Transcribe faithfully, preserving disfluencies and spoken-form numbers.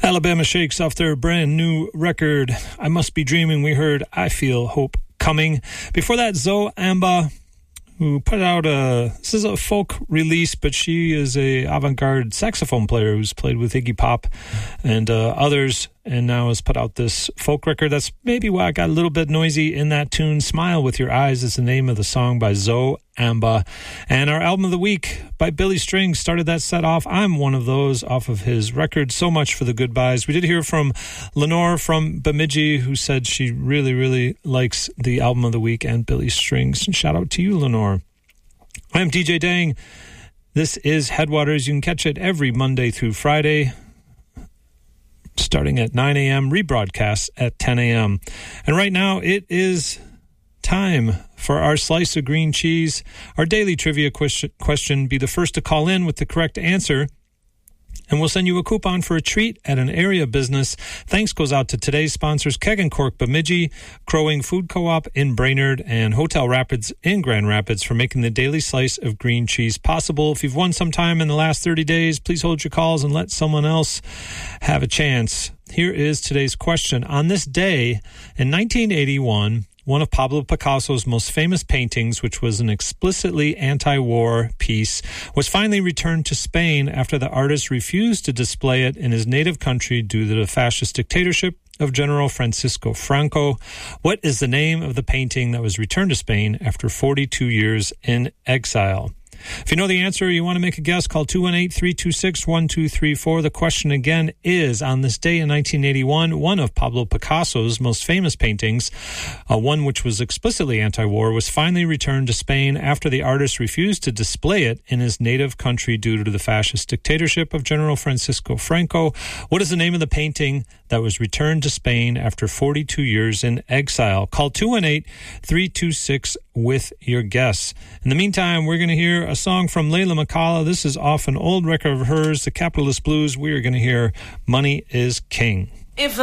Alabama Shakes off their brand new record, I Must Be Dreaming. We heard I Feel Hope Coming. Before that, Zoe Amba, who put out a, this is a folk release, but she is a avant-garde saxophone player who's played with Iggy Pop and uh, others, and now has put out this folk record. That's maybe why I got a little bit noisy in that tune. Smile With Your Eyes is the name of the song by Zoe Amba. And our album of the week by Billy Strings started that set off. I'm one of those off of his record. So Much for the Goodbyes. We did hear from Lenore from Bemidji, who said she really, really likes the album of the week and Billy Strings. And shout out to you, Lenore. I'm D J Dang. This is Headwaters. You can catch it every Monday through Friday, starting at nine a.m., rebroadcasts at ten a.m. And right now it is time for our slice of green cheese. Our daily trivia question: be the first to call in with the correct answer, and we'll send you a coupon for a treat at an area business. Thanks goes out to today's sponsors: Keg and Cork Bemidji, Crowing Food Co-op in Brainerd, and Hotel Rapids in Grand Rapids for making the daily slice of green cheese possible. If you've won sometime in the last thirty days, please hold your calls and let someone else have a chance. Here is today's question. On this day in nineteen eighty-one, one of Pablo Picasso's most famous paintings, which was an explicitly anti-war piece, was finally returned to Spain after the artist refused to display it in his native country due to the fascist dictatorship of General Francisco Franco. What is the name of the painting that was returned to Spain after forty-two years in exile? If you know the answer or you want to make a guess, call two one eight, three two six, one two three four. The question again is, on this day in nineteen eighty-one, one of Pablo Picasso's most famous paintings, uh, one which was explicitly anti-war, was finally returned to Spain after the artist refused to display it in his native country due to the fascist dictatorship of General Francisco Franco. What is the name of the painting that was returned to Spain after forty-two years in exile? Call two one eight, three two six with your guess. In the meantime, we're going to hear a song from Layla McCalla. This is off an old record of hers, The Capitalist Blues. We are going to hear Money is King. If